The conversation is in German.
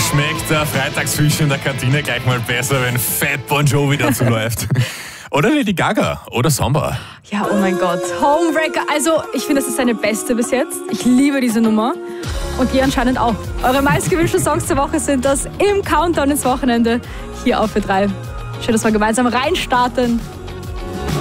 schmeckt der Freitagsfisch in der Kantine gleich mal besser, wenn Fat Bon Jovi dazu läuft. Oder Lady Gaga oder Samba. Ja, oh mein Gott. Homebreaker. Also, ich finde, das ist seine beste bis jetzt. Ich liebe diese Nummer. Und ihr anscheinend auch. Eure meistgewünschten Songs der Woche sind das im Countdown ins Wochenende hier auf Ö3. Schön, dass wir gemeinsam reinstarten.